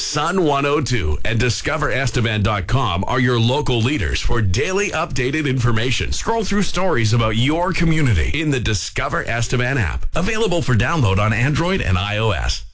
Sun 102 and DiscoverEstevan.com are your local leaders for daily updated information. Scroll through stories about your community in the Discover Estevan app. Available for download on Android and iOS.